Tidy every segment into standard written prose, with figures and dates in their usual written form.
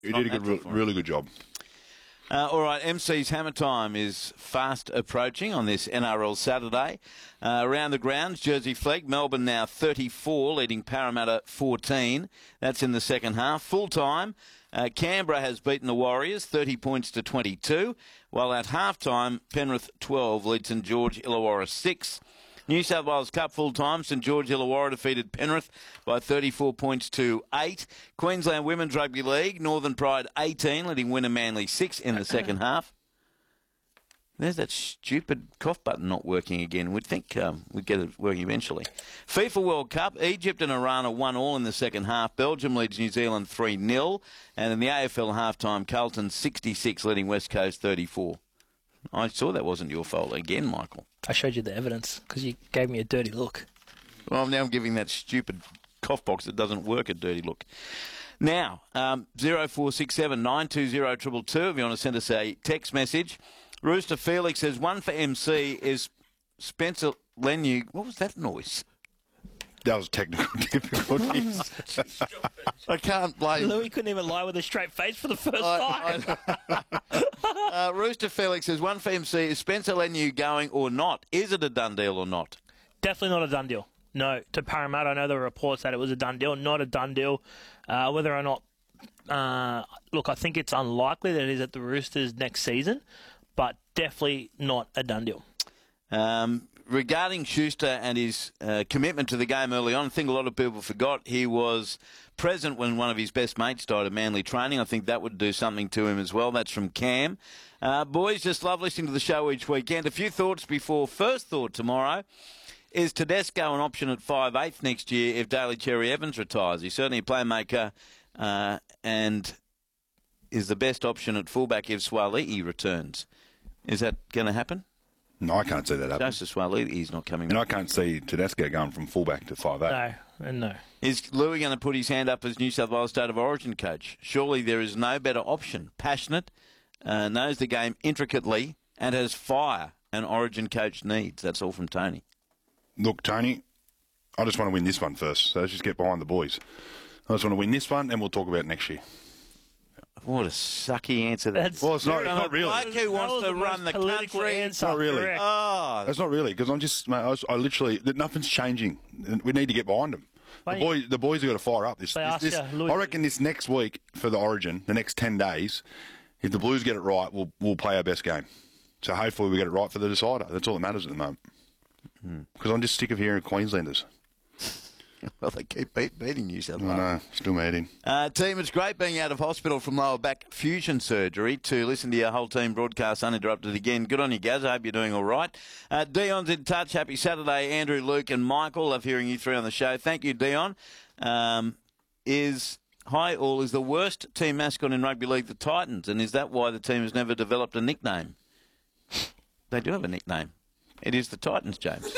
He did a really good job. All right, MC's Hammer Time is fast approaching on this NRL Saturday. Around the grounds, Jersey Flegg, Melbourne now 34, leading Parramatta 14. That's in the second half. Full time, Canberra has beaten the Warriors 30 points to 22, while at half time, Penrith 12 leads St George Illawarra 6. New South Wales Cup full-time, St George Illawarra defeated Penrith by 34 points to 8. Queensland Women's Rugby League, Northern Pride 18, leading Winner Manly 6 in the second half. There's that stupid cough button not working again. We'd think we'd get it working eventually. FIFA World Cup, Egypt and Iran are 1-1 in the second half. Belgium leads New Zealand 3-0. And in the AFL half-time, Carlton 66, leading West Coast 34. I saw that wasn't your fault again, Michael. I showed you the evidence because you gave me a dirty look. Well, now I'm giving that stupid cough box that doesn't work a dirty look. Now, 0467 920 222 if you want to send us a text message. Rooster Felix says, one for MC is Spencer Leniu. What was that noise? That was technical difficulties. I can't blame Louis couldn't even lie with a straight face for the first time. Rooster Felix says, one for MC, is Spencer Leniu going or not? Is it a done deal or not? Definitely not a done deal. No, to Parramatta, I know there were reports that it was a done deal. Not a done deal. Whether or not... look, I think it's unlikely that it is at the Roosters next season, but definitely not a done deal. Regarding Schuster and his commitment to the game early on, I think a lot of people forgot he was present when one of his best mates died of Manly training. I think that would do something to him as well. That's from Cam. Boys, just love listening to the show each weekend. A few thoughts before first thought tomorrow. Is Tedesco an option at 5'8" next year if Daly Cherry Evans retires? He's certainly a playmaker and is the best option at fullback if Swali'i returns. Is that going to happen? No, I can't see that happen. Joseph Swali'i's not coming And back. I can't see Tedesco going from fullback to 5'8". No. Is Louis going to put his hand up as New South Wales State of Origin coach? Surely there is no better option. Passionate, knows the game intricately, and has fire an Origin coach needs. That's all from Tony. Look, Tony, I just want to win this one first, so let's just get behind the boys. I just want to win this one, and we'll talk about it next year. What a sucky answer that is. Well, it's not really. Like who wants to run the country? It's not really. Correct. Oh, That's not really, because I'm just, mate, I literally, nothing's changing. We need to get behind them. The boys have got to fire up. I reckon this next week for the Origin, the next 10 days, if the Blues get it right, we'll play our best game. So hopefully we get it right for the decider. That's all that matters at the moment. Because I'm just sick of hearing Queenslanders. Well, they keep beating New South Wales. I know, still meeting. Team, it's great being out of hospital from lower back fusion surgery to listen to your whole team broadcast uninterrupted again. Good on you, Gaz. I hope you're doing all right. Dion's in touch. Happy Saturday, Andrew, Luke and Michael. Love hearing you three on the show. Thank you, Dion. Is the worst team mascot in rugby league the Titans? And is that why the team has never developed a nickname? They do have a nickname. It is the Titans, James.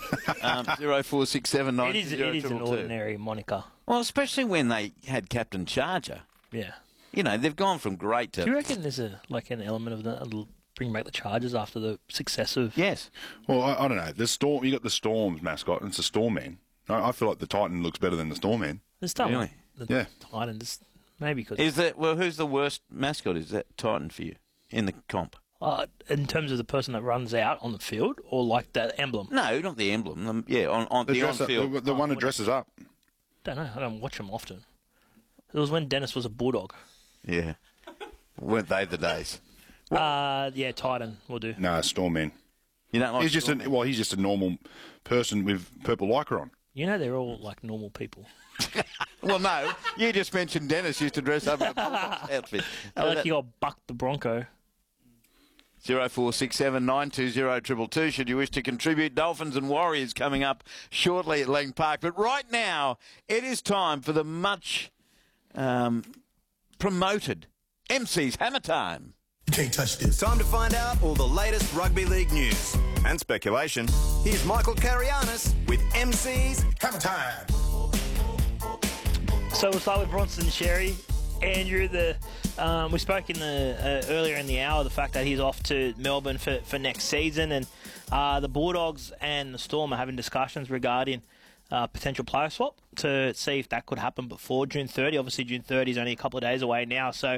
0467 It is an ordinary moniker. Well, especially when they had Captain Charger. Yeah. You know, they've gone from great to... Do you reckon there's an element of that bring back the Chargers after the success of... Yes. Well, I don't know. The Storm, you got the Storm's mascot, and it's the Storm Man. I feel like the Titan looks better than the Storm Man. There's still Really? the Titans, maybe because... Who's the worst mascot? Is that Titan for you in the comp? In terms of the person that runs out on the field, or like that emblem? No, not the emblem. On the on-field. The one that dresses up. Don't know. I don't watch them often. It was when Dennis was a bulldog. Yeah. Weren't they the days? Yeah, Titan will do. No, Storm Man. You don't like He's just a normal person with purple lycra on. You know they're all like normal people. Well, no. You just mentioned Dennis used to dress up in a bulldog's outfit. Like you got Buck the Bronco. 0467 920 222 should you wish to contribute. Dolphins and Warriors coming up shortly at Lang Park. But right now, it is time for the much promoted MC's Hammer Time. You can't touch this. Time to find out all the latest rugby league news and speculation. Here's Michael Carianis with MC's Hammer time. So we'll start with Bronson Xerri. Andrew, we spoke in the earlier in the hour the fact that he's off to Melbourne for next season, and the Bulldogs and the Storm are having discussions regarding potential player swap to see if that could happen before June 30. Obviously, June 30 is only a couple of days away now, so